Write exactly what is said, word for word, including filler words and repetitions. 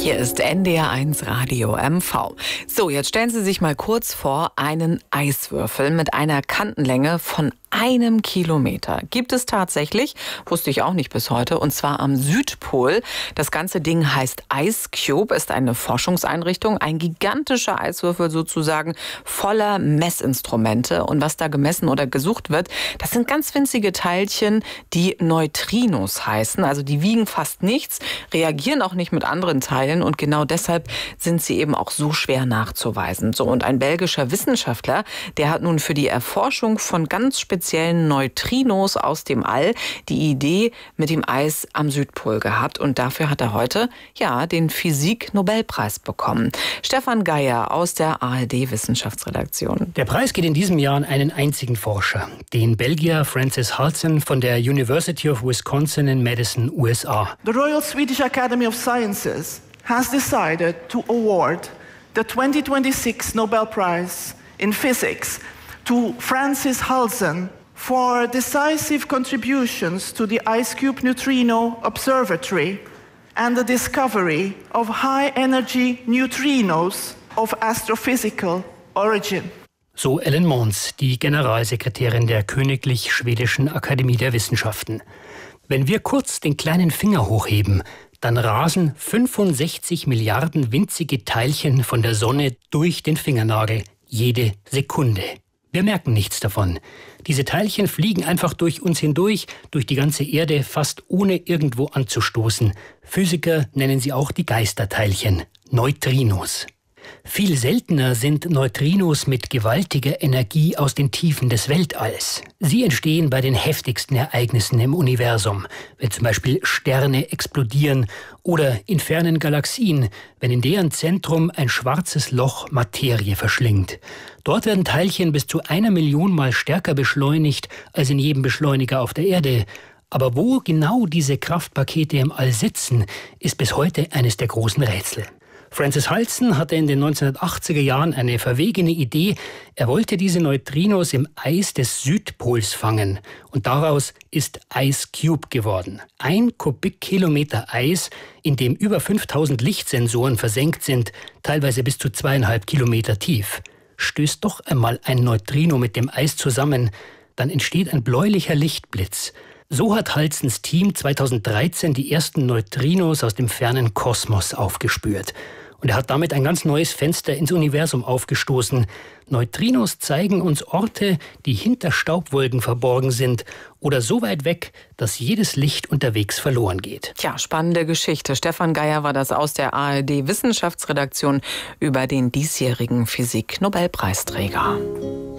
Hier ist N D R eins Radio M V. So, jetzt stellen Sie sich mal kurz vor, einen Eiswürfel mit einer Kantenlänge von einem Kilometer. Gibt es tatsächlich, wusste ich auch nicht bis heute, und zwar am Südpol. Das ganze Ding heißt Ice Cube, ist eine Forschungseinrichtung, ein gigantischer Eiswürfel sozusagen voller Messinstrumente. Und was da gemessen oder gesucht wird, das sind ganz winzige Teilchen, die Neutrinos heißen. Also die wiegen fast nichts, reagieren auch nicht mit anderen Teilen und genau deshalb sind sie eben auch so schwer nachzuweisen. So, und ein belgischer Wissenschaftler, der hat nun für die Erforschung von ganz speziellen Neutrinos aus dem All die Idee mit dem Eis am Südpol gehabt. Und dafür hat er heute ja den Physik-Nobelpreis bekommen. Stefan Geier aus der A R D-Wissenschaftsredaktion. Der Preis geht in diesem Jahr an einen einzigen Forscher, den Belgier Francis Halsen von der University of Wisconsin in Madison, U S A. The Royal Swedish Academy of Sciences has decided to award the twenty twenty-six Nobel Prize in Physics to Francis Halsen for decisive contributions to the Ice Cube Neutrino Observatory and the discovery of high-energy neutrinos of astrophysical origin. So Ellen Måns, die Generalsekretärin der Königlich Schwedischen Akademie der Wissenschaften. Wenn wir kurz den kleinen Finger hochheben, dann rasen fünfundsechzig Milliarden winzige Teilchen von der Sonne durch den Fingernagel, jede Sekunde. Wir merken nichts davon. Diese Teilchen fliegen einfach durch uns hindurch, durch die ganze Erde, fast ohne irgendwo anzustoßen. Physiker nennen sie auch die Geisterteilchen, Neutrinos. Viel seltener sind Neutrinos mit gewaltiger Energie aus den Tiefen des Weltalls. Sie entstehen bei den heftigsten Ereignissen im Universum, wenn zum Beispiel Sterne explodieren oder in fernen Galaxien, wenn in deren Zentrum ein schwarzes Loch Materie verschlingt. Dort werden Teilchen bis zu einer Million Mal stärker beschleunigt als in jedem Beschleuniger auf der Erde. Aber wo genau diese Kraftpakete im All sitzen, ist bis heute eines der großen Rätsel. Francis Halsen hatte in den neunzehnhundertachtziger Jahren eine verwegene Idee. Er wollte diese Neutrinos im Eis des Südpols fangen. Und daraus ist Ice Cube geworden. Ein Kubikkilometer Eis, in dem über fünftausend Lichtsensoren versenkt sind, teilweise bis zu zweieinhalb Kilometer tief. Stößt doch einmal ein Neutrino mit dem Eis zusammen, dann entsteht ein bläulicher Lichtblitz. So hat Halsens Team zweitausenddreizehn die ersten Neutrinos aus dem fernen Kosmos aufgespürt. Und er hat damit ein ganz neues Fenster ins Universum aufgestoßen. Neutrinos zeigen uns Orte, die hinter Staubwolken verborgen sind oder so weit weg, dass jedes Licht unterwegs verloren geht. Tja, spannende Geschichte. Stefan Geier war das aus der A R D-Wissenschaftsredaktion über den diesjährigen Physik-Nobelpreisträger.